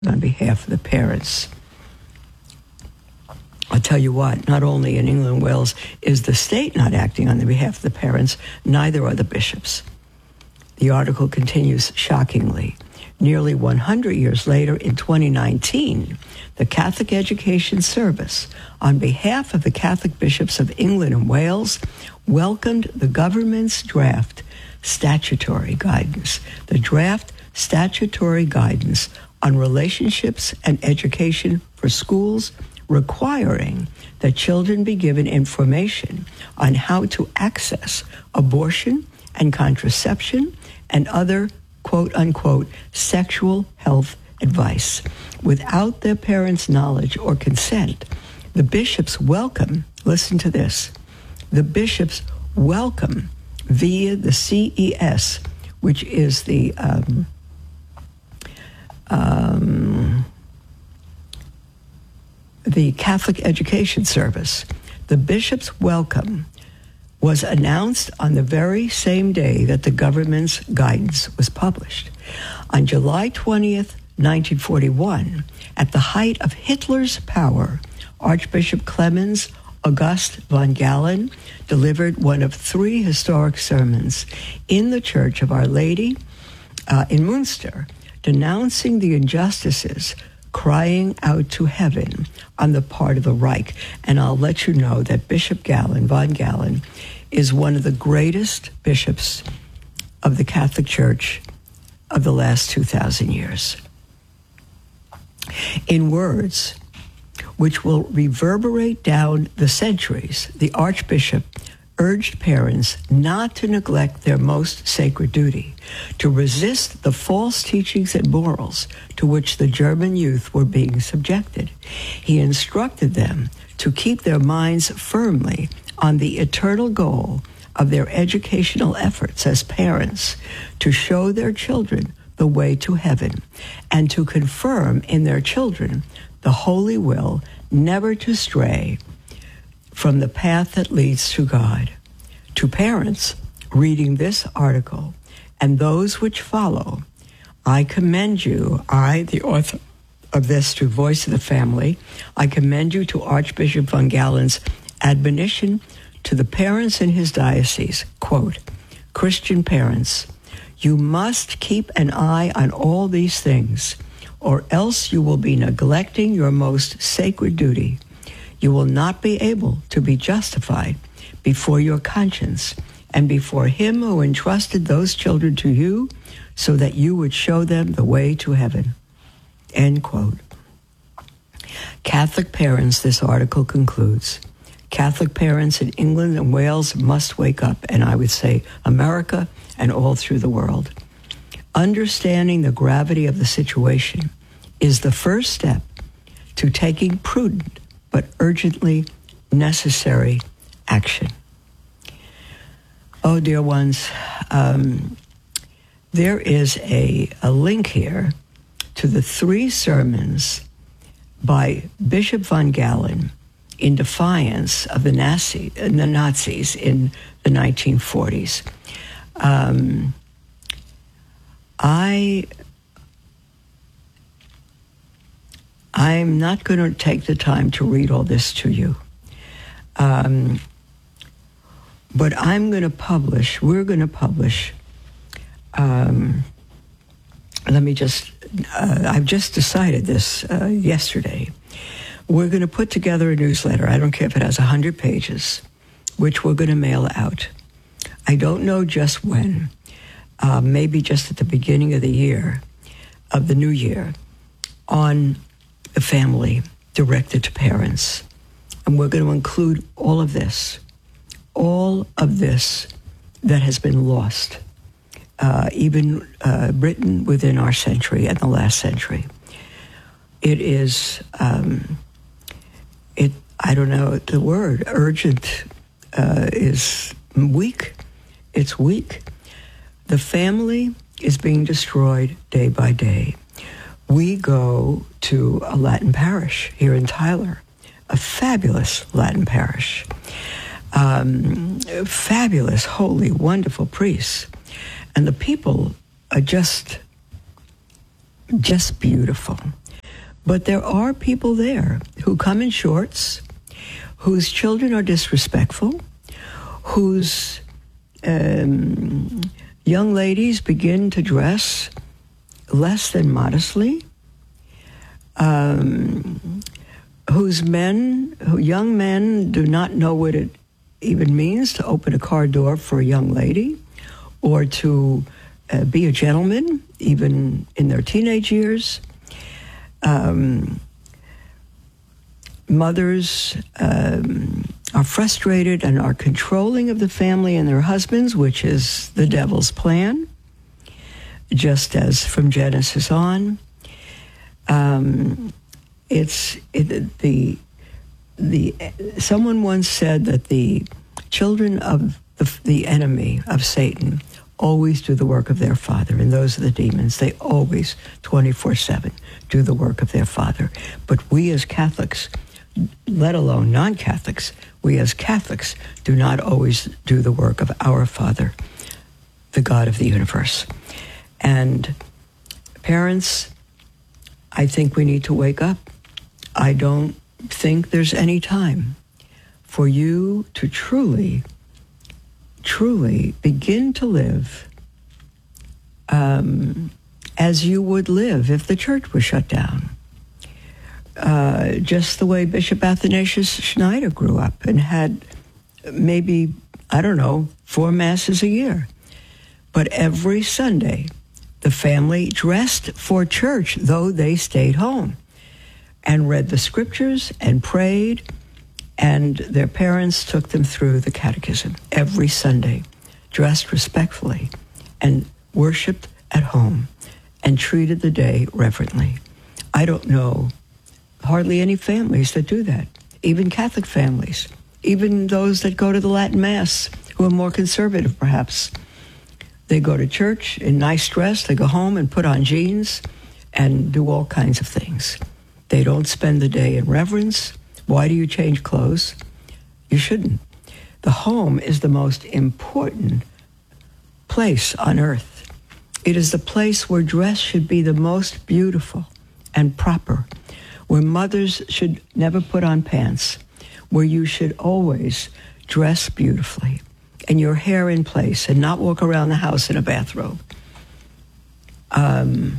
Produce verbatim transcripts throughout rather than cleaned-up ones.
on behalf of the parents. I'll tell you what, not only in England and Wales is the state not acting on the behalf of the parents, neither are the bishops. The article continues shockingly. Nearly one hundred years later, in twenty nineteen, the Catholic Education Service, on behalf of the Catholic bishops of England and Wales, welcomed the government's draft statutory guidance, the draft statutory guidance on relationships and education for schools, requiring that children be given information on how to access abortion and contraception and other quote-unquote sexual health advice without their parents' knowledge or consent. The bishops welcome, listen to this, the bishops welcome via the C E S, which is the um, um, the Catholic Education Service. The bishops' welcome was announced on the very same day that the government's guidance was published. On July twentieth, nineteen forty-one, at the height of Hitler's power, Archbishop Clemens August von Galen delivered one of three historic sermons in the Church of Our Lady uh, in Münster, denouncing the injustices, crying out to heaven on the part of the Reich. And I'll let you know that Bishop Galen, von Galen, is one of the greatest bishops of the Catholic Church of the last two thousand years. In words which will reverberate down the centuries, the Archbishop urged parents not to neglect their most sacred duty, to resist the false teachings and morals to which the German youth were being subjected. He instructed them to keep their minds firmly on the eternal goal of their educational efforts as parents, to show their children the way to heaven, and to confirm in their children the holy will never to stray from the path that leads to God. To parents reading this article and those which follow, I commend you, I, the author of this, to Voice of the Family, I commend you to Archbishop von Galen's admonition to the parents in his diocese, quote, Christian parents, you must keep an eye on all these things, or else you will be neglecting your most sacred duty. You will not be able to be justified before your conscience and before him who entrusted those children to you so that you would show them the way to heaven. End quote. Catholic parents, this article concludes, Catholic parents in England and Wales must wake up, and I would say America and all through the world. Understanding the gravity of the situation is the first step to taking prudent but urgently necessary action. Oh, dear ones, um, there is a, a link here to the three sermons by Bishop von Galen in defiance of the, Nazi, the Nazis in the nineteen forties. Um, I, I'm not going to take the time to read all this to you. Um, but I'm going to publish, we're going to publish, um, let me just, uh, I've just decided this uh, yesterday. We're going to put together a newsletter. I don't care if it has one hundred pages, which we're going to mail out. I don't know just when, uh, maybe just at the beginning of the year, of the new year, on the family directed to parents. And we're going to include all of this, all of this that has been lost, uh, even uh, written within our century and the last century. It is, um, it. I don't know the word, urgent uh, is weak. It's weak. The family is being destroyed day by day. We go to a Latin parish here in Tyler, a fabulous Latin parish, um, fabulous, holy, wonderful priests. And the people are just, just beautiful. But there are people there who come in shorts, whose children are disrespectful, whose um, young ladies begin to dress less than modestly, um, whose men, who young men do not know what it even means to open a car door for a young lady or to uh, be a gentleman, even in their teenage years. Um, mothers um, are frustrated and are controlling of the family and their husbands, which is the devil's plan, just as from Genesis on. Um, it's it, the the someone once said that the children of the, the enemy of Satan always do the work of their father, and those are the demons. They always, twenty-four seven, do the work of their father. But we as Catholics, let alone non-Catholics, we as Catholics do not always do the work of our Father, the God of the universe. And parents, I think we need to wake up. I don't think there's any time for you to truly, truly begin to live um, as you would live if the church was shut down. Uh, just the way Bishop Athanasius Schneider grew up and had maybe, I don't know, four masses a year. But every Sunday, the family dressed for church, though they stayed home, and read the scriptures and prayed, and their parents took them through the catechism every Sunday, dressed respectfully, and worshiped at home, and treated the day reverently. I don't know hardly any families that do that, even Catholic families, even those that go to the Latin Mass, who are more conservative perhaps. They go to church in nice dress, they go home and put on jeans and do all kinds of things. They don't spend the day in reverence. Why do you change clothes? You shouldn't. The home is the most important place on earth. It is the place where dress should be the most beautiful and proper, where mothers should never put on pants, where you should always dress beautifully and your hair in place and not walk around the house in a bathrobe. Um,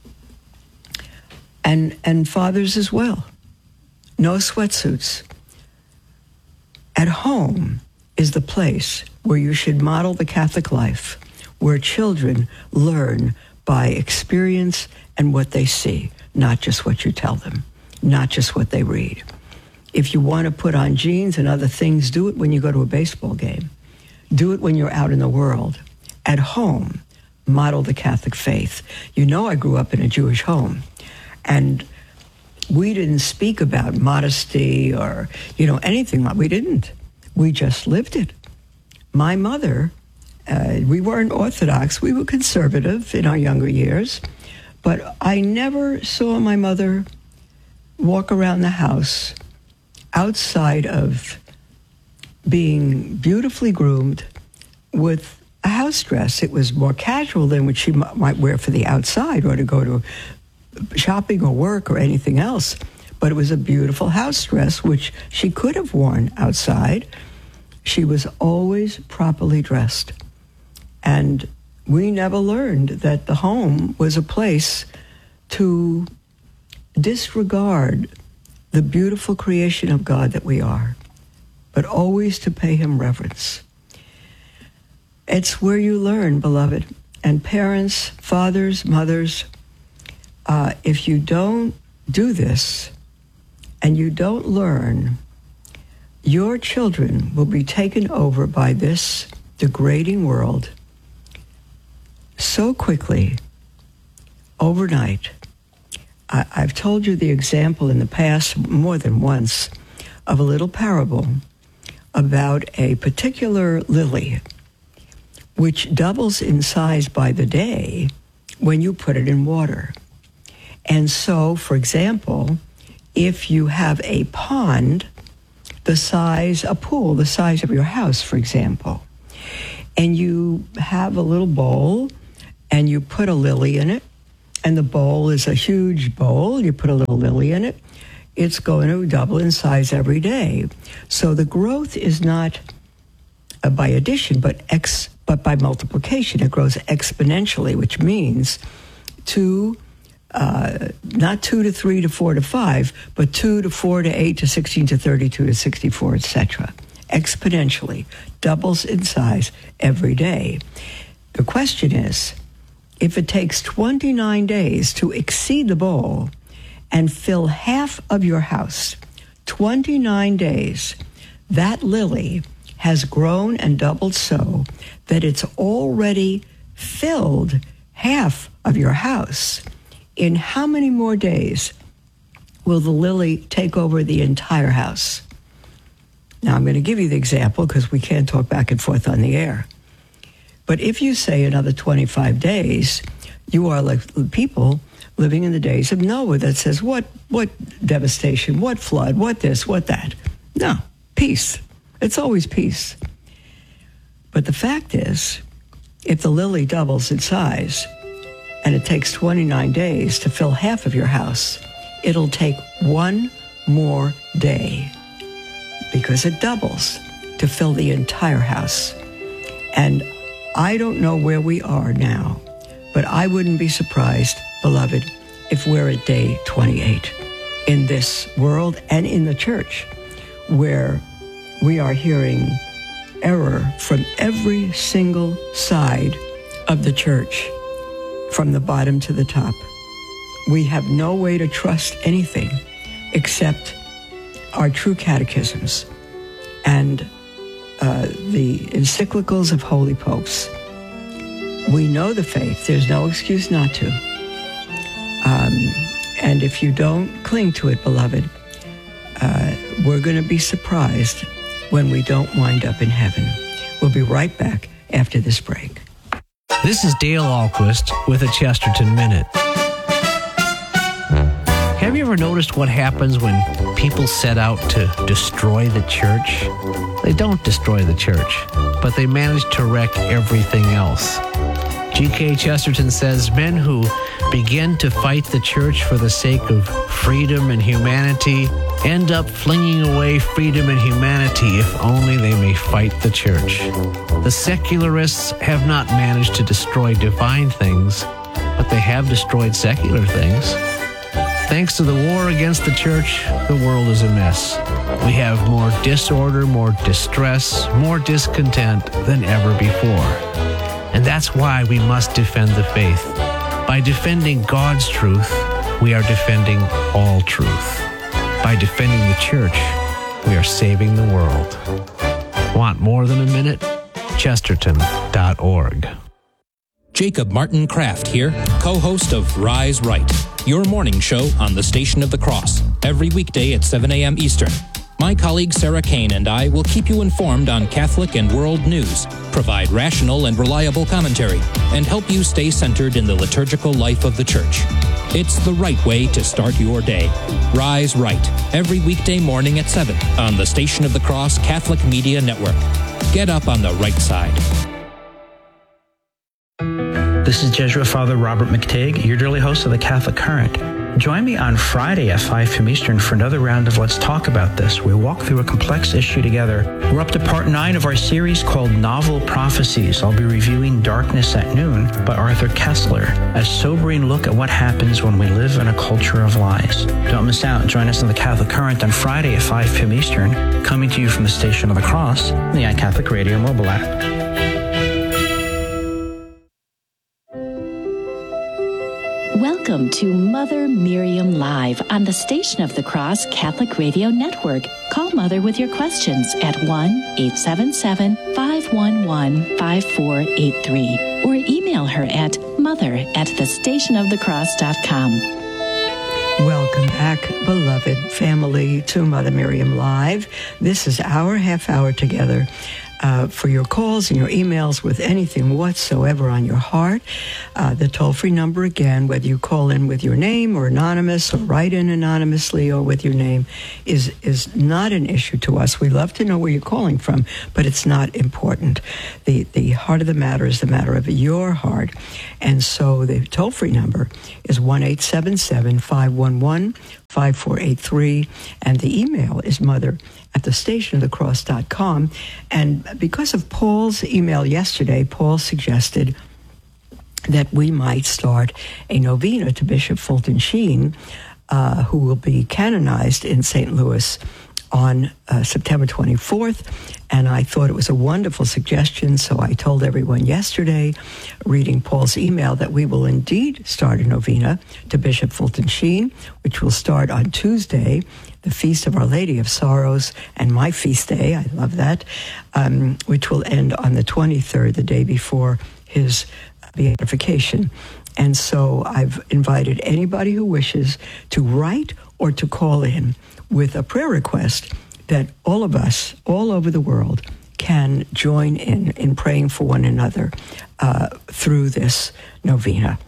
and, and fathers as well. No sweatsuits. At home is the place where you should model the Catholic life, where children learn by experience and what they see, not just what you tell them, not just what they read. If you want to put on jeans and other things, do it when you go to a baseball game. Do it when you're out in the world. At home, model the Catholic faith. You know I grew up in a Jewish home, and we didn't speak about modesty or, you know, anything like we didn't. We just lived it. My mother, uh, we weren't Orthodox. We were conservative in our younger years, but I never saw my mother walk around the house outside of being beautifully groomed with a house dress. It was more casual than what she m- might wear for the outside or to go to shopping or work or anything else. But it was a beautiful house dress, which she could have worn outside. She was always properly dressed. And we never learned that the home was a place to disregard the beautiful creation of God that we are, but always to pay him reverence. It's where you learn, beloved. And parents, fathers, mothers, uh, if you don't do this and you don't learn, your children will be taken over by this degrading world so quickly, overnight. I, I've told you the example in the past more than once of a little parable about a particular lily which doubles in size by the day when you put it in water. And so, for example, if you have a pond the size, a pool the size of your house, for example, and you have a little bowl and you put a lily in it and the bowl is a huge bowl, you put a little lily in it, it's going to double in size every day. So the growth is not uh, by addition, but ex, but by multiplication. It grows exponentially, which means two, uh, not two to three to four to five, but two to four to eight to sixteen to thirty-two to sixty-four, et cetera. Exponentially, doubles in size every day. The question is, if it takes twenty-nine days to exceed the bowl and fill half of your house, twenty-nine days, that lily has grown and doubled so that it's already filled half of your house. In how many more days will the lily take over the entire house? Now, I'm going to give you the example because we can't talk back and forth on the air. But if you say another twenty-five days, you are like people living in the days of Noah that says, what, what devastation, what flood, what this, what that. No, peace. It's always peace. But the fact is, if the lily doubles in size and it takes twenty-nine days to fill half of your house, it'll take one more day because it doubles to fill the entire house. And I don't know where we are now, but I wouldn't be surprised, beloved, if we're at day twenty-eight in this world and in the church, where we are hearing error from every single side of the church, from the bottom to the top. We have no way to trust anything except our true catechisms and uh, the encyclicals of holy popes. We know the faith. There's no excuse not to. Um, and if you don't cling to it, beloved, uh, we're going to be surprised when we don't wind up in heaven. We'll be right back after this break. This is Dale Ahlquist with a Chesterton Minute. Have you ever noticed what happens when people set out to destroy the church? They don't destroy the church, but they manage to wreck everything else. G K Chesterton says men who begin to fight the church for the sake of freedom and humanity end up flinging away freedom and humanity if only they may fight the church. The secularists have not managed to destroy divine things, but they have destroyed secular things. Thanks to the war against the church, the world is a mess. We have more disorder, more distress, more discontent than ever before. And that's why we must defend the faith. By defending God's truth, we are defending all truth. By defending the church, we are saving the world. Want more than a minute? Chesterton dot org. Jacob Martin Kraft here, co-host of Rise Right, your morning show on the Station of the Cross, every weekday at seven a.m. Eastern. My colleague Sarah Kane and I will keep you informed on Catholic and world news, provide rational and reliable commentary, and help you stay centered in the liturgical life of the Church. It's the right way to start your day. Rise Right, every weekday morning at seven on the Station of the Cross Catholic Media Network. Get up on the right side. This is Jesuit Father Robert McTigg, your daily host of the Catholic Current. Join me on Friday at five p.m. Eastern for another round of Let's Talk About This. We walk through a complex issue together. We're up to part nine of our series called Novel Prophecies. I'll be reviewing Darkness at Noon by Arthur Koestler, a sobering look at what happens when we live in a culture of lies. Don't miss out. Join us on the Catholic Current on Friday at five p.m. Eastern, coming to you from the Station of the Cross, the iCatholic Radio mobile app. Welcome to Mother Miriam Live on the Station of the Cross Catholic Radio Network. Call Mother with your questions at one eight seven seven, five one one, five four eight three or email her at mother at the station of the cross dot com. Welcome back, beloved family, to Mother Miriam Live. This is our half hour together uh, for your calls and your emails with anything whatsoever on your heart. Uh, the toll-free number, again, whether you call in with your name or anonymous or write in anonymously or with your name, is, is not an issue to us. We love to know where you're calling from, but it's not important. The, the heart of the matter is the matter of your heart. And so the toll-free number is one eight seven seven, five one one, five four eight three, and the email is mother at the station of the cross dot com. And because of Paul's email yesterday, Paul suggested that we might start a novena to Bishop Fulton Sheen, uh, who will be canonized in Saint Louis on uh, September twenty-fourth. And I thought it was a wonderful suggestion, so I told everyone yesterday, reading Paul's email, that we will indeed start a novena to Bishop Fulton Sheen, which will start on Tuesday, the Feast of Our Lady of Sorrows, and my feast day, I love that, um, which will end on the twenty-third, the day before his beatification. And so I've invited anybody who wishes to write or to call in with a prayer request that all of us, all over the world, can join in in praying for one another uh, through this novena.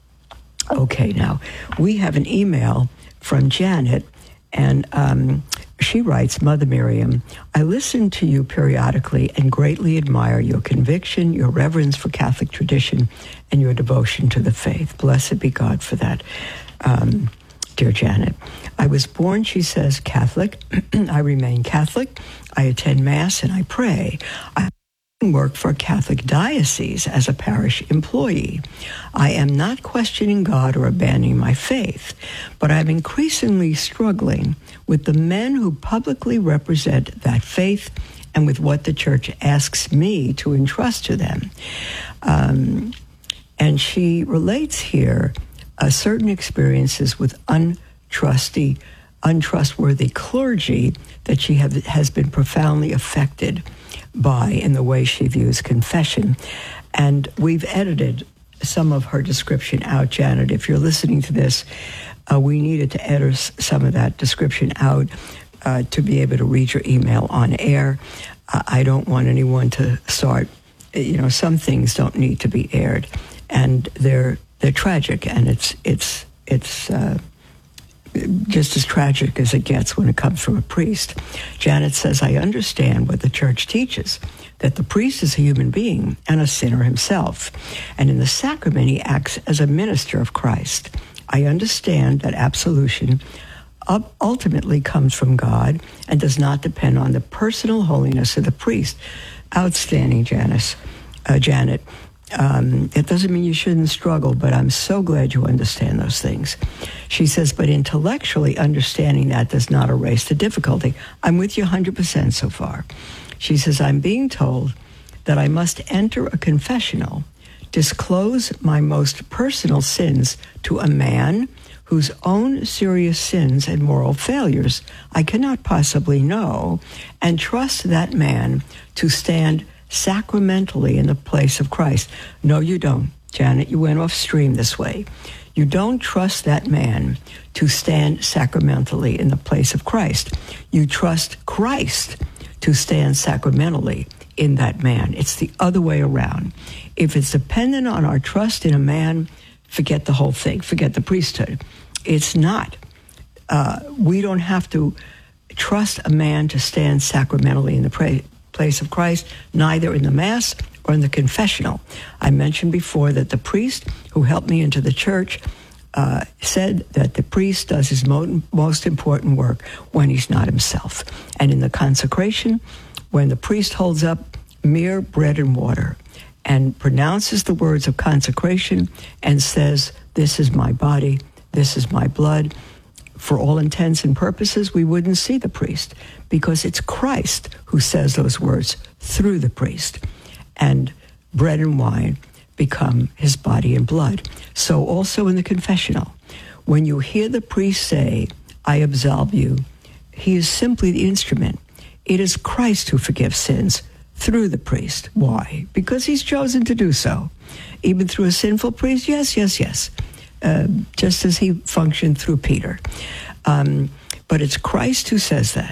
Okay, now, we have an email from Janet, and um, she writes, Mother Miriam, I listen to you periodically and greatly admire your conviction, your reverence for Catholic tradition, and your devotion to the faith. Blessed be God for that. Um, Dear Janet, I was born, she says, Catholic. I remain Catholic. I attend Mass and I pray. I work for a Catholic diocese as a parish employee. I am not questioning God or abandoning my faith, but I'm increasingly struggling with the men who publicly represent that faith and with what the Church asks me to entrust to them. Um, and she relates here Uh, certain experiences with untrusty, untrustworthy clergy that she have, has been profoundly affected by in the way she views confession. And we've edited some of her description out, Janet. If you're listening to this, uh, we needed to edit some of that description out uh, to be able to read your email on air. Uh, I don't want anyone to start, you know, some things don't need to be aired. And they're They're tragic, and it's it's it's uh, just as tragic as it gets when it comes from a priest. Janet says, I understand what the Church teaches, that the priest is a human being and a sinner himself, and in the sacrament he acts as a minister of Christ. I understand that absolution ultimately comes from God and does not depend on the personal holiness of the priest. Outstanding, Janice, uh, Janet. Um, it doesn't mean you shouldn't struggle, but I'm so glad you understand those things. She says, but intellectually understanding that does not erase the difficulty. I'm with you one hundred percent so far. She says, I'm being told that I must enter a confessional, disclose my most personal sins to a man whose own serious sins and moral failures I cannot possibly know, and trust that man to stand sacramentally in the place of Christ. No, you don't. Janet, you went off stream this way. You don't trust that man to stand sacramentally in the place of Christ. You trust Christ to stand sacramentally in that man. It's the other way around. If it's dependent on our trust in a man, forget the whole thing. Forget the priesthood. It's not. Uh, we don't have to trust a man to stand sacramentally in the pra- place of Christ, neither in the Mass or in the confessional. I mentioned before that the priest who helped me into the church uh, said that the priest does his mo- most important work when he's not himself. And in the consecration, when the priest holds up mere bread and water and pronounces the words of consecration and says, this is my body, this is my blood, for all intents and purposes, we wouldn't see the priest, because it's Christ who says those words through the priest. And bread and wine become his body and blood. So also in the confessional, when you hear the priest say, I absolve you, he is simply the instrument. It is Christ who forgives sins through the priest. Why? Because he's chosen to do so. Even through a sinful priest? Yes, yes, yes. Uh, just as he functioned through Peter. Um, but it's Christ who says that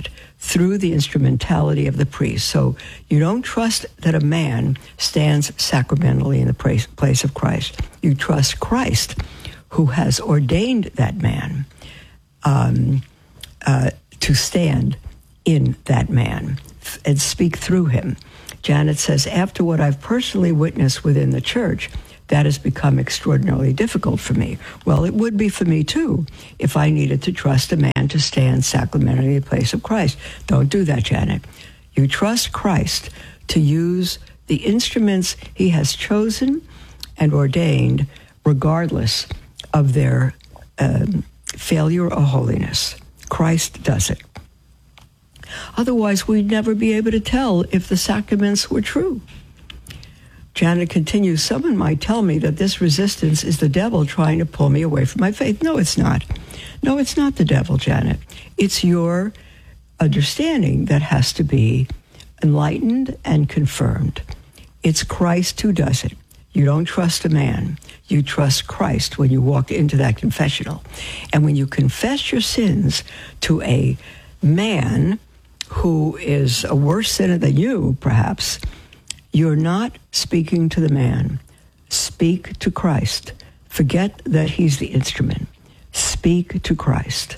through the instrumentality of the priest. So you don't trust that a man stands sacramentally in the place of Christ. You trust Christ, who has ordained that man um, uh, to stand in that man and speak through him. Janet says, after what I've personally witnessed within the church, that has become extraordinarily difficult for me. Well, it would be for me, too, if I needed to trust a man to stand sacramentally in the place of Christ. Don't do that, Janet. You trust Christ to use the instruments he has chosen and ordained, regardless of their um, failure or holiness. Christ does it. Otherwise, we'd never be able to tell if the sacraments were true. Janet continues, someone might tell me that this resistance is the devil trying to pull me away from my faith. No, it's not. No, it's not the devil, Janet. It's your understanding that has to be enlightened and confirmed. It's Christ who does it. You don't trust a man. You trust Christ when you walk into that confessional. And when you confess your sins to a man who is a worse sinner than you, perhaps, you're not speaking to the man. Speak to Christ. Forget that he's the instrument. Speak to Christ.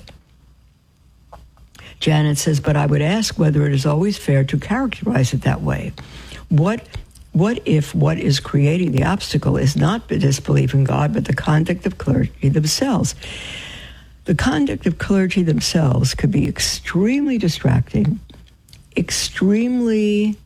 Janet says, but I would ask whether it is always fair to characterize it that way. What, what if what is creating the obstacle is not the disbelief in God, but the conduct of clergy themselves? The conduct of clergy themselves could be extremely distracting, extremely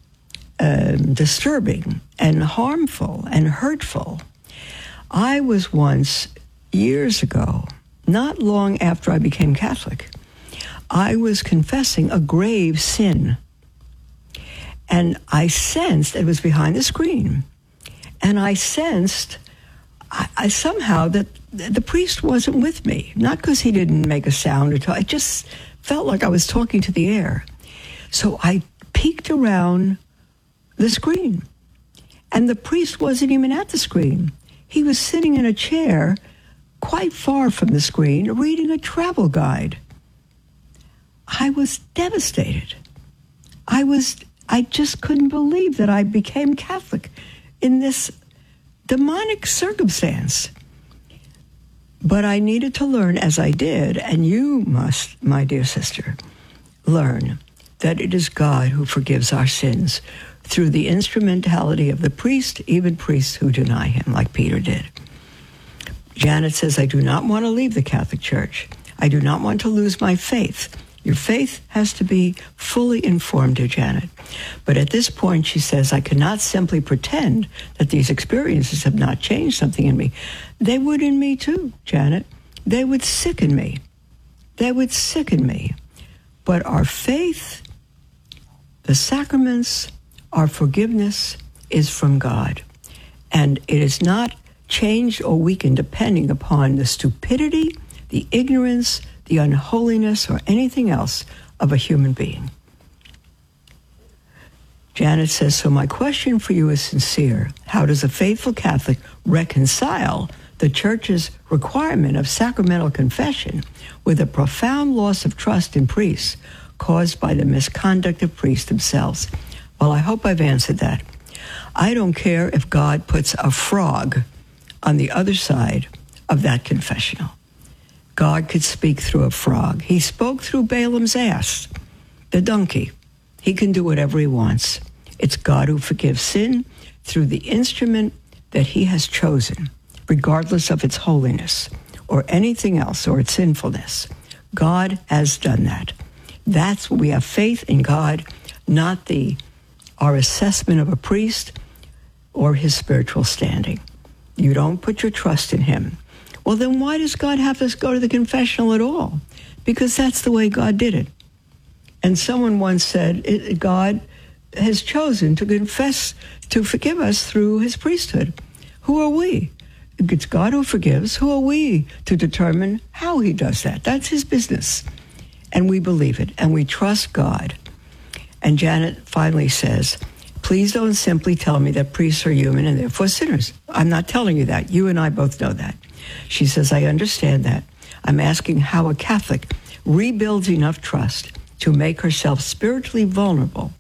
um, disturbing and harmful and hurtful. I was once, years ago, not long after I became Catholic, I was confessing a grave sin. And I sensed, it was behind the screen, and I sensed I, I somehow that the priest wasn't with me. Not because he didn't make a sound or talk. I just felt like I was talking to the air. So I peeked around the screen, and the priest wasn't even at the screen. He was sitting in a chair quite far from the screen, reading a travel guide. I was devastated. I was, I just couldn't believe that I became Catholic in this demonic circumstance. But I needed to learn, as I did, and you must, my dear sister, learn that it is God who forgives our sins through the instrumentality of the priest, even priests who deny him, like Peter did. Janet says, I do not want to leave the Catholic Church. I do not want to lose my faith. Your faith has to be fully informed, dear Janet. But at this point, she says, I cannot simply pretend that these experiences have not changed something in me. They would in me too, Janet. They would sicken me. They would sicken me. But our faith, the sacraments, our forgiveness is from God. And it is not changed or weakened depending upon the stupidity, the ignorance, the unholiness, or anything else of a human being. Janet says, so my question for you is sincere. How does a faithful Catholic reconcile the Church's requirement of sacramental confession with a profound loss of trust in priests caused by the misconduct of priests themselves? Well, I hope I've answered that. I don't care if God puts a frog on the other side of that confessional. God could speak through a frog. He spoke through Balaam's ass, the donkey. He can do whatever he wants. It's God who forgives sin through the instrument that he has chosen, regardless of its holiness or anything else or its sinfulness. God has done that. That's what we have faith in God, not the our assessment of a priest or his spiritual standing. You don't put your trust in him. Well, then why does God have us go to the confessional at all? Because that's the way God did it. And someone once said, it, God has chosen to confess, to forgive us through his priesthood. Who are we? It's God who forgives. Who are we to determine how he does that? That's his business. And we believe it, and we trust God. And Janet finally says, please don't simply tell me that priests are human and therefore sinners. I'm not telling you that. You and I both know that. She says, I understand that. I'm asking how a Catholic rebuilds enough trust to make herself spiritually vulnerable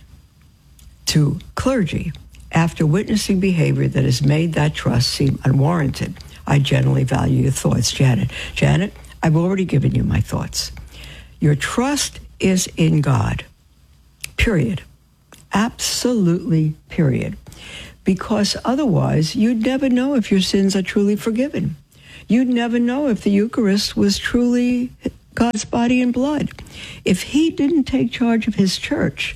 to clergy after witnessing behavior that has made that trust seem unwarranted. I generally value your thoughts, Janet. Janet, I've already given you my thoughts. Your trust is in God, period. Absolutely, period. Because otherwise, you'd never know if your sins are truly forgiven. You'd never know if the Eucharist was truly God's body and blood. If he didn't take charge of his church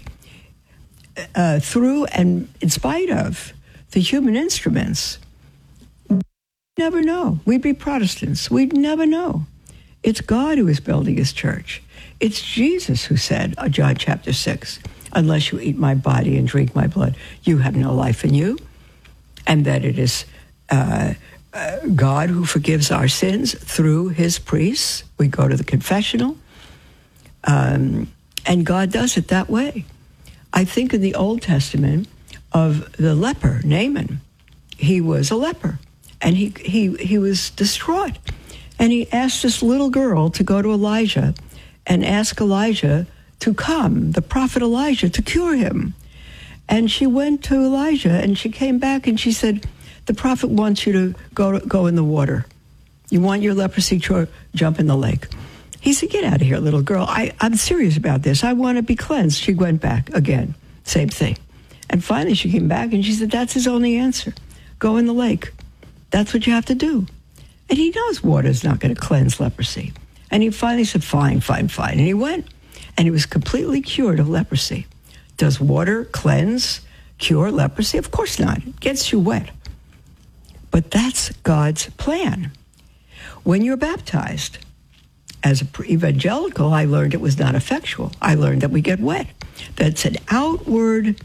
uh, through and in spite of the human instruments, we'd never know. We'd be Protestants. We'd never know. It's God who is building his church. It's Jesus who said, uh, John chapter six, unless you eat my body and drink my blood, you have no life in you. And that it is uh, uh, God who forgives our sins through his priests. We go to the confessional. Um, and God does it that way. I think in the Old Testament of the leper, Naaman. He was a leper. And he, he, he was distraught. And he asked this little girl to go to Elijah and ask Elijah to come, the prophet Elijah, to cure him. And she went to Elijah, and she came back, and she said, the prophet wants you to go go in the water. You want your leprosy to jump in the lake. He said, get out of here, little girl. I, I'm serious about this. I want to be cleansed. She went back again. Same thing. And finally she came back, and she said, that's his only answer. Go in the lake. That's what you have to do. And he knows water is not going to cleanse leprosy. And he finally said, fine, fine, fine. And he went. And he was completely cured of leprosy. Does water cleanse, cure leprosy? Of course not. It gets you wet. But that's God's plan. When you're baptized, as an evangelical, I learned it was not effectual. I learned that we get wet. That's an outward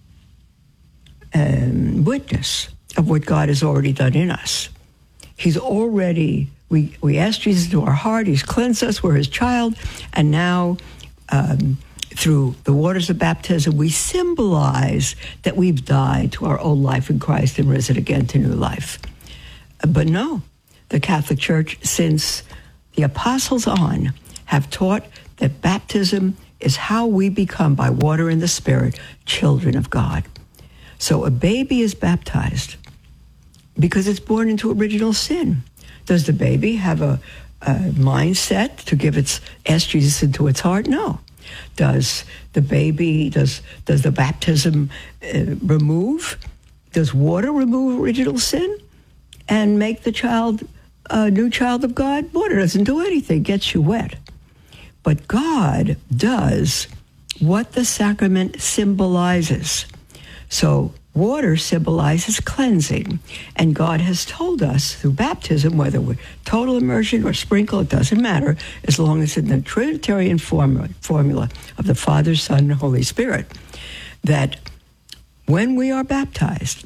um, witness of what God has already done in us. He's already, we, we asked Jesus into our heart. He's cleansed us. We're his child. And now, um, through the waters of baptism, we symbolize that we've died to our old life in Christ and risen again to new life. But no, the Catholic Church, since the apostles on, have taught that baptism is how we become, by water and the Spirit, children of God. So a baby is baptized because it's born into original sin. Does the baby have a, a mindset to give its, ask Jesus into its heart? No. Does the baby, does does the baptism uh, remove, does water remove original sin and make the child a new child of God? Water doesn't do anything, gets you wet. But God does what the sacrament symbolizes. So water symbolizes cleansing, and God has told us through baptism, whether we're total immersion or sprinkle, it doesn't matter, as long as it's in the Trinitarian formula, formula of the Father, Son, and Holy Spirit, that when we are baptized,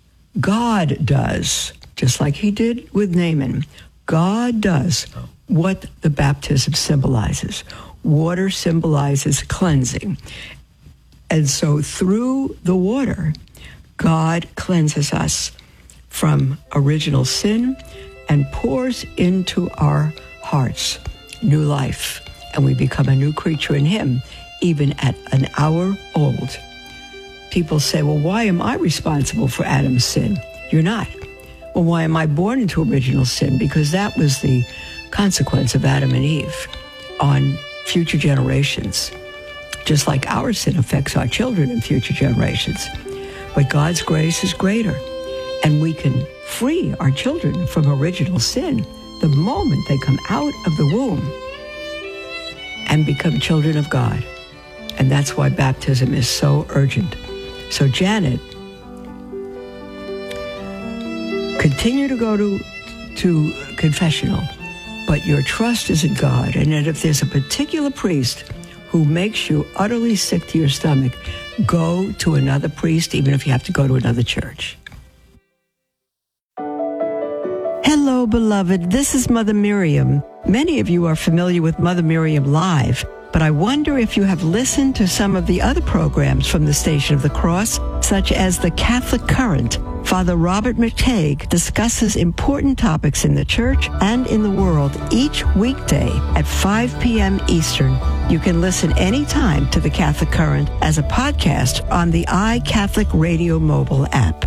God does, just like he did with Naaman, God does what the baptism symbolizes. Water symbolizes cleansing. And so through the water, God cleanses us from original sin and pours into our hearts new life. And we become a new creature in him, even at an hour old. People say, well, why am I responsible for Adam's sin? You're not. Well, why am I born into original sin? Because that was the consequence of Adam and Eve on future generations. Just like our sin affects our children and future generations. But God's grace is greater, and we can free our children from original sin the moment they come out of the womb and become children of God. And that's why baptism is so urgent. So Janet, continue to go to, to confessional, but your trust is in God, and that if there's a particular priest who makes you utterly sick to your stomach, go to another priest, even if you have to go to another church. Hello, beloved. This is Mother Miriam. Many of you are familiar with Mother Miriam Live, but I wonder if you have listened to some of the other programs from the Station of the Cross, such as the Catholic Current, Father Robert McTague discusses important topics in the church and in the world each weekday at five p.m. Eastern. You can listen anytime to the Catholic Current as a podcast on the iCatholic Radio mobile app.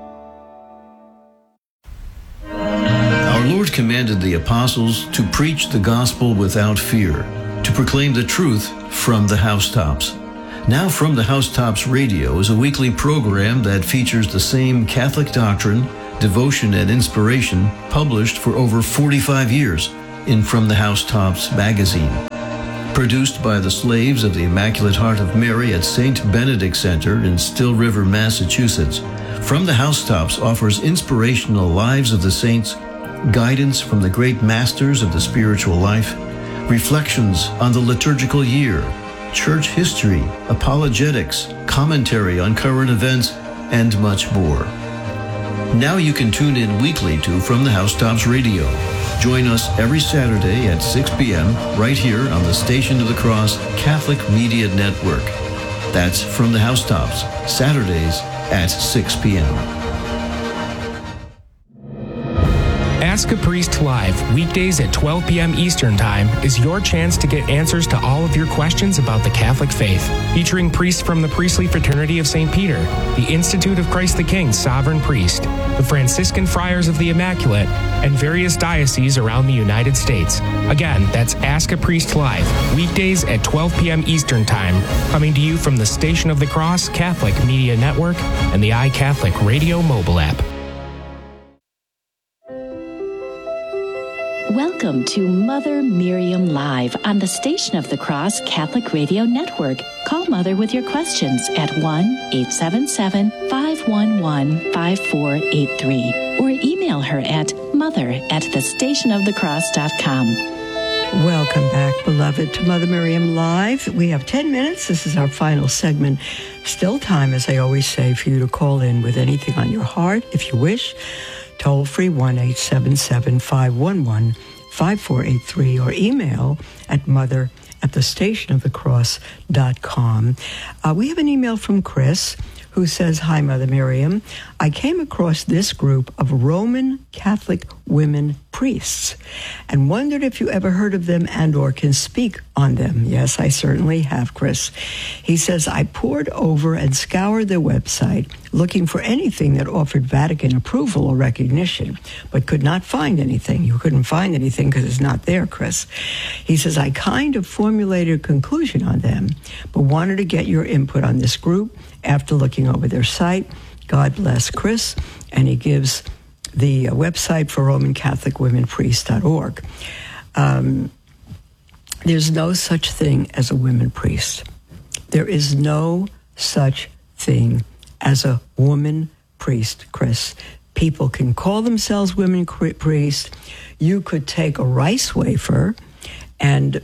Our Lord commanded the apostles to preach the gospel without fear, to proclaim the truth from the housetops. Now From the Housetops Radio is a weekly program that features the same Catholic doctrine, devotion, and inspiration published for over forty-five years in From the Housetops magazine. Produced by the slaves of the Immaculate Heart of Mary at Saint Benedict Center in Still River, Massachusetts, From the Housetops offers inspirational lives of the saints, guidance from the great masters of the spiritual life, reflections on the liturgical year, church history, apologetics, commentary on current events, and much more. Now you can tune in weekly to From the Housetops Radio. Join us every Saturday at six p.m. right here on the Station of the Cross Catholic Media Network. That's From the Housetops, Saturdays at six p.m. Ask a Priest Live, weekdays at twelve p.m. Eastern Time, is your chance to get answers to all of your questions about the Catholic faith. Featuring priests from the Priestly Fraternity of Saint Peter, the Institute of Christ the King Sovereign Priest, the Franciscan Friars of the Immaculate, and various dioceses around the United States. Again, that's Ask a Priest Live, weekdays at twelve p.m. Eastern Time, coming to you from the Station of the Cross Catholic Media Network and the iCatholic Radio mobile app. Welcome to Mother Miriam Live on the Station of the Cross Catholic Radio Network. Call Mother with your questions at one eight seven seven, five one one, five four eight three or email her at mother at the station of the cross dot com. Welcome back, beloved, to Mother Miriam Live. We have ten minutes. This is our final segment. Still time, as I always say, for you to call in with anything on your heart, if you wish. Toll free one eight seven seven, five one one, five four eight three or email at mother at the station of the cross dot com. Uh, we have an email from Chris who says, "Hi, Mother Miriam. I came across this group of Roman Catholic women priests and wondered if you ever heard of them and or can speak on them." Yes, I certainly have, Chris. He says, "I pored over and scoured their website looking for anything that offered Vatican approval or recognition, but could not find anything." You couldn't find anything because it's not there, Chris. He says, "I kind of formulated a conclusion on them, but wanted to get your input on this group after looking over their site. God bless, Chris." And he gives the uh, website for Roman Catholic Women Priests dot org. Um, there's no such thing as a women priest. There is no such thing as a woman priest, Chris. People can call themselves women priests. You could take a rice wafer and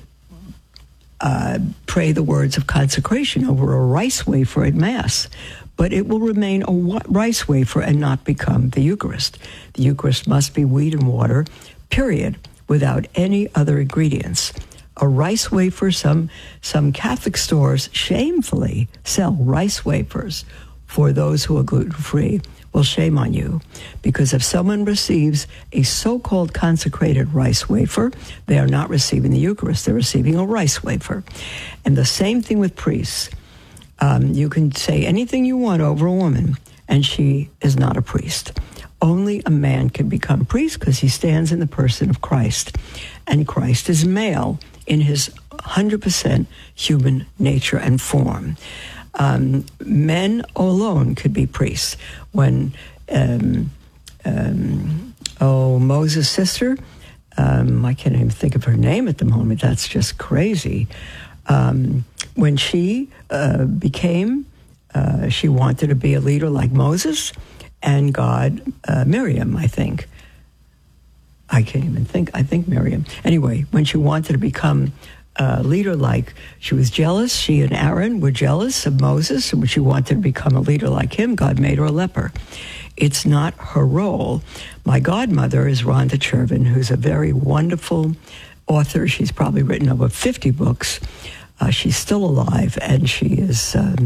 uh, pray the words of consecration over a rice wafer at Mass, but it will remain a wa- rice wafer and not become the Eucharist. The Eucharist must be wheat and water, period, without any other ingredients. A rice wafer, some some Catholic stores shamefully sell rice wafers for those who are gluten-free. Well, shame on you, because if someone receives a so-called consecrated rice wafer, they are not receiving the Eucharist. They're receiving a rice wafer. And the same thing with priests. Um, you can say anything you want over a woman, and she is not a priest. Only a man can become priest because he stands in the person of Christ. And Christ is male in his one hundred percent human nature and form. Um, men alone could be priests. When, um, um, oh, Moses' sister, um, I can't even think of her name at the moment. That's just crazy. Um, when she uh, became, uh, she wanted to be a leader like Moses, and God, uh, Miriam, I think. I can't even think. I think Miriam. Anyway, when she wanted to become a leader like, she was jealous. She and Aaron were jealous of Moses, and when she wanted to become a leader like him, God made her a leper. It's not her role. My godmother is Rhonda Chervin, who's a very wonderful author. She's probably written over fifty books. Uh, she's still alive, and she is um,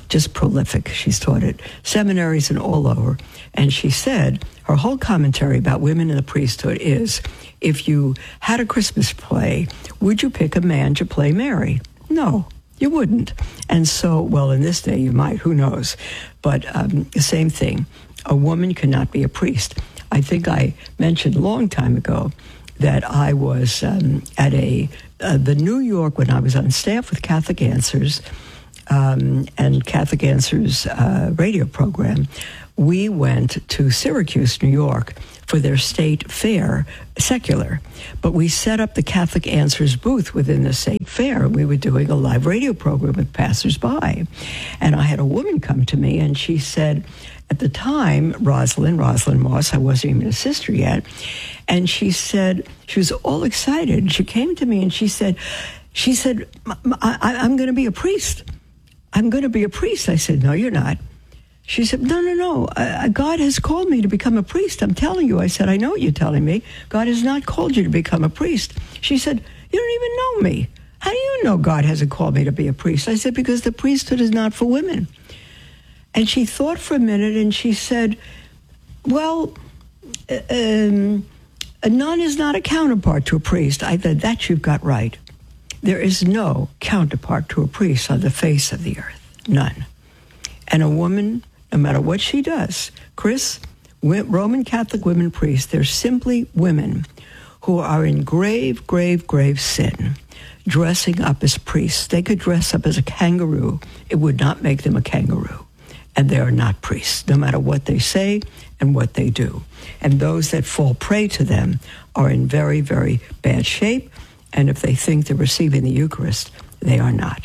just prolific. She's taught at seminaries and all over. And she said her whole commentary about women in the priesthood is, if you had a Christmas play, would you pick a man to play Mary? No, you wouldn't. And so, well, in this day you might, who knows? But um, the same thing, a woman cannot be a priest. I think I mentioned a long time ago that I was um, at a, uh, the New York, when I was on staff with Catholic Answers, um, and Catholic Answers uh, radio program, we went to Syracuse, New York, for their state fair, secular. But we set up the Catholic Answers booth within the state fair. We were doing a live radio program with passersby. And I had a woman come to me, and she said, at the time, Rosalind, Rosalind Moss, I wasn't even a sister yet, and she said, she was all excited. She came to me and she said, she said, I, I, I'm going to be a priest. I'm going to be a priest. I said, no, you're not. She said, no, no, no. Uh, God has called me to become a priest. I'm telling you. I said, I know what you're telling me. God has not called you to become a priest. She said, you don't even know me. How do you know God hasn't called me to be a priest? I said, because the priesthood is not for women. And she thought for a minute and she said, well, um, a nun is not a counterpart to a priest. I said, that you've got right. There is no counterpart to a priest on the face of the earth. None. And a woman, no matter what she does, Chris, Roman Catholic women priests, they're simply women who are in grave, grave, grave sin, dressing up as priests. They could dress up as a kangaroo. It would not make them a kangaroo. And they are not priests, no matter what they say and what they do. And those that fall prey to them are in very, very bad shape. And if they think they're receiving the Eucharist, they are not.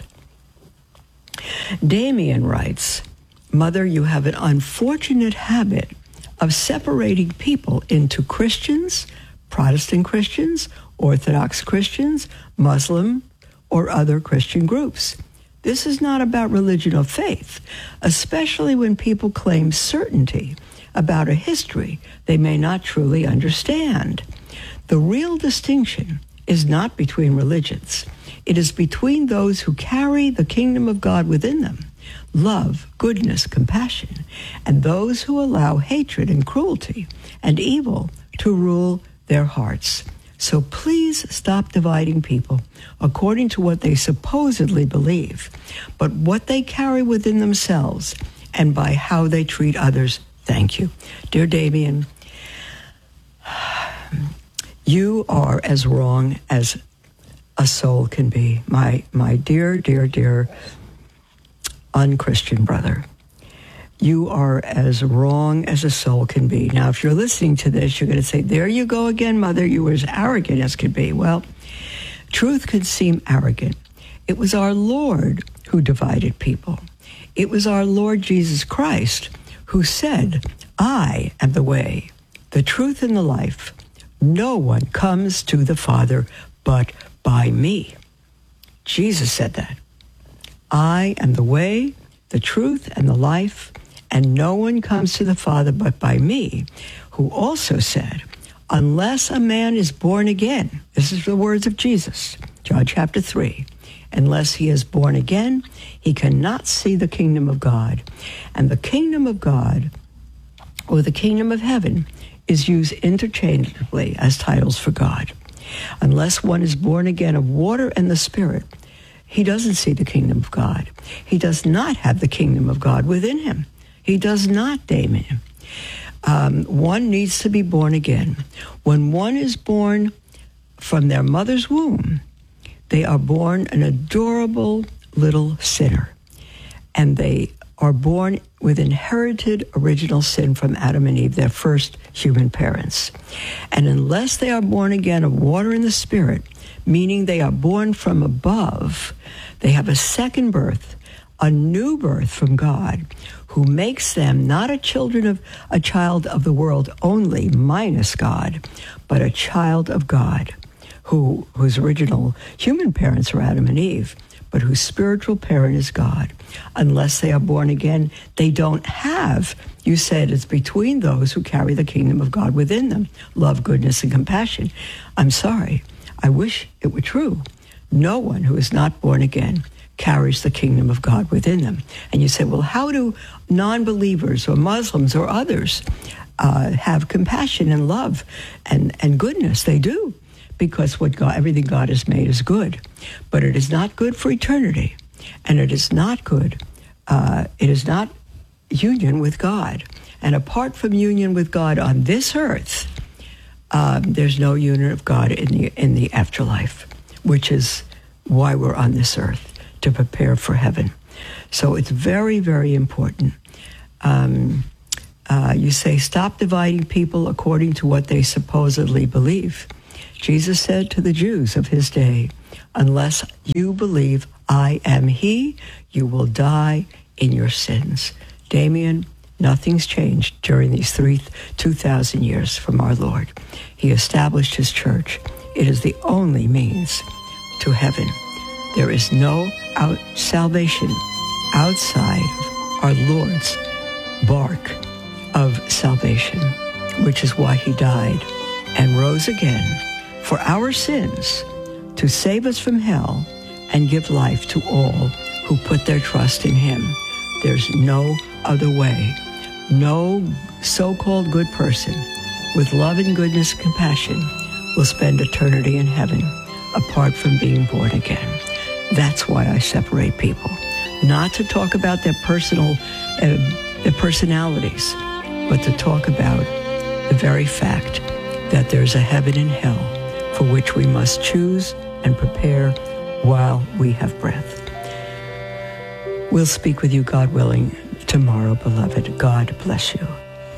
Damien writes, Mother, you have an unfortunate habit of separating people into Christians, Protestant Christians, Orthodox Christians, Muslim, or other Christian groups. This is not about religion or faith, especially when people claim certainty about a history they may not truly understand. The real distinction is not between religions. It is between those who carry the kingdom of God within them, love, goodness, compassion, and those who allow hatred and cruelty and evil to rule their hearts. So please stop dividing people according to what they supposedly believe, but what they carry within themselves and by how they treat others. Thank you. Dear Damien, you are as wrong as a soul can be. My, my dear, dear, dear unchristian brother. You are as wrong as a soul can be. Now, if you're listening to this, you're going to say, there you go again, Mother. You were as arrogant as could be. Well, truth could seem arrogant. It was our Lord who divided people. It was our Lord Jesus Christ who said, I am the way, the truth, and the life. No one comes to the Father but by me. Jesus said that. I am the way, the truth, and the life, and no one comes to the Father but by me, who also said, unless a man is born again, this is the words of Jesus, John chapter three, unless he is born again, he cannot see the kingdom of God. And the kingdom of God, or the kingdom of heaven, is used interchangeably as titles for God. Unless one is born again of water and the Spirit, he doesn't see the kingdom of God. He does not have the kingdom of God within him. He does not, Damien. Um, one needs to be born again. When one is born from their mother's womb, they are born an adorable little sinner. And they are born with inherited original sin from Adam and Eve, their first human parents. And unless they are born again of water and the Spirit, meaning they are born from above, they have a second birth, a new birth from God, who makes them not a children of a child of the world only, minus God, but a child of God, who whose original human parents are Adam and Eve, but whose spiritual parent is God. Unless they are born again, they don't have, you said, it's between those who carry the kingdom of God within them, love, goodness, and compassion. I'm sorry. I wish it were true. No one who is not born again carries the kingdom of God within them. And you say, well, how do non-believers or Muslims or others uh, have compassion and love and, and goodness? They do, because what God, everything God has made is good. But it is not good for eternity. And it is not good. Uh, it is not union with God. And apart from union with God on this earth, um, there's no union of God in the in the afterlife, which is why we're on this earth, to prepare for heaven. So it's very, very important. Um, uh, you say, stop dividing people according to what they supposedly believe. Jesus said to the Jews of his day, unless you believe I am he, you will die in your sins. Damien, nothing's changed during these three, two thousand years from our Lord. He established his church. It is the only means to heaven. There is no out salvation outside of our Lord's bark of salvation, which is why he died and rose again for our sins, to save us from hell and give life to all who put their trust in him. There's no other way. No so-called good person with love and goodness and compassion will spend eternity in heaven apart from being born again. That's why I separate people. Not to talk about their personal, uh, their personalities, but to talk about the very fact that there's a heaven and hell for which we must choose and prepare while we have breath. We'll speak with you, God willing, tomorrow, beloved. God bless you.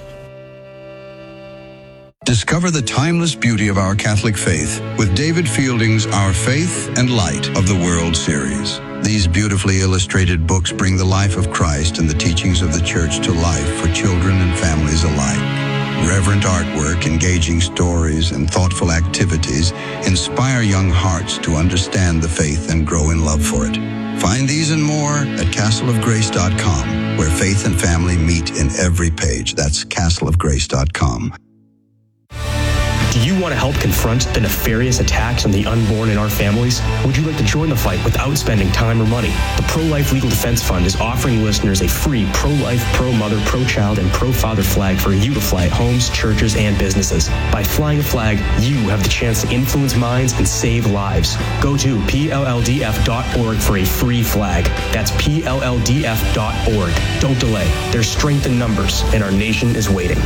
Discover the timeless beauty of our Catholic faith with David Fielding's Our Faith and Light of the World series. These beautifully illustrated books bring the life of Christ and the teachings of the Church to life for children and families alike. Reverent artwork, engaging stories, and thoughtful activities inspire young hearts to understand the faith and grow in love for it. Find these and more at castle of grace dot com, where faith and family meet in every page. That's castle of grace dot com. Do you want to help confront the nefarious attacks on the unborn in our families? Would you like to join the fight without spending time or money? The Pro-Life Legal Defense Fund is offering listeners a free pro-life, pro-mother, pro-child, and pro-father flag for you to fly at homes, churches, and businesses. By flying a flag, you have the chance to influence minds and save lives. Go to P L L D F dot org for a free flag. That's P L L D F dot org. Don't delay. There's strength in numbers, and our nation is waiting.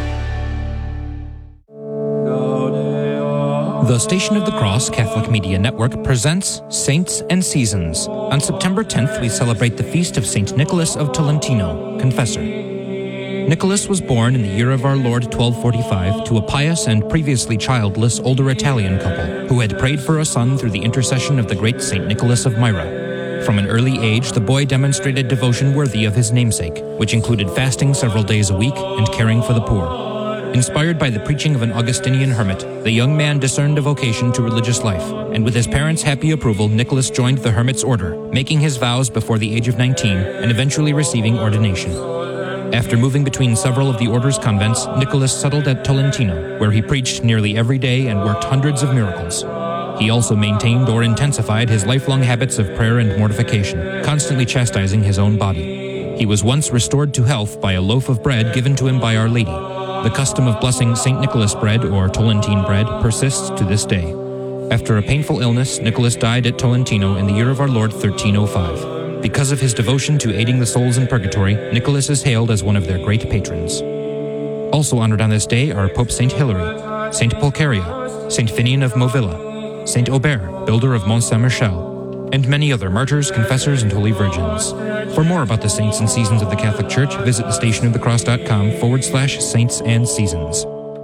The Station of the Cross Catholic Media Network presents Saints and Seasons. On September tenth, we celebrate the feast of Saint Nicholas of Tolentino, Confessor. Nicholas was born in the year of our Lord twelve forty-five to a pious and previously childless older Italian couple who had prayed for a son through the intercession of the great Saint Nicholas of Myra. From an early age, the boy demonstrated devotion worthy of his namesake, which included fasting several days a week and caring for the poor. Inspired by the preaching of an Augustinian hermit, the young man discerned a vocation to religious life, and with his parents' happy approval, Nicholas joined the hermit's order, making his vows before the age of nineteen and eventually receiving ordination. After moving between several of the order's convents, Nicholas settled at Tolentino, where he preached nearly every day and worked hundreds of miracles. He also maintained or intensified his lifelong habits of prayer and mortification, constantly chastising his own body. He was once restored to health by a loaf of bread given to him by Our Lady. The custom of blessing Saint Nicholas bread, or Tolentine bread, persists to this day. After a painful illness, Nicholas died at Tolentino in the year of our Lord thirteen oh five. Because of his devotion to aiding the souls in purgatory, Nicholas is hailed as one of their great patrons. Also honored on this day are Pope Saint Hilary, Saint Pulcheria, Saint Finian of Movilla, Saint Aubert, builder of Mont Saint-Michel, and many other martyrs, confessors, and holy virgins. For more about the saints and seasons of the Catholic Church, visit thestationofthecross.com forward slash saints and seasons.